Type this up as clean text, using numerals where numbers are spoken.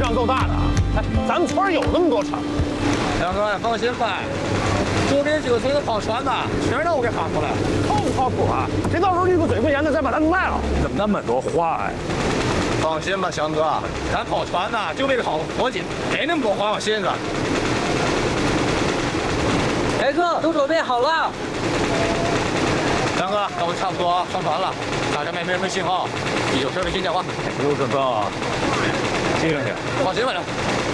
量够大的啊！哎，咱们村有那么多厂。 梁哥，放心吧，周边几个村的跑船的，全让我给喊过来了。 靠不靠谱啊？谁到时候遇个嘴不严的，再把他们卖了？ 怎么那么多话呀？ 放心吧，强哥， 咱跑船的就为了跑活紧，没那么多花花心思。 来客，都准备好了。 梁哥，那我差不多上船了，大家没什么信号，有事微信电话。 有准备啊，记上去。 放心吧，梁。